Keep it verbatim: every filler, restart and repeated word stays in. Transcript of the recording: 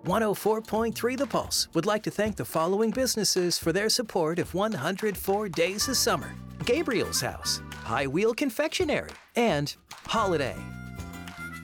one oh four point three The Pulse would like to thank the following businesses for their support of one hundred four Days of Summer: Gabriel's House, High Wheel Confectionery, and Holiday.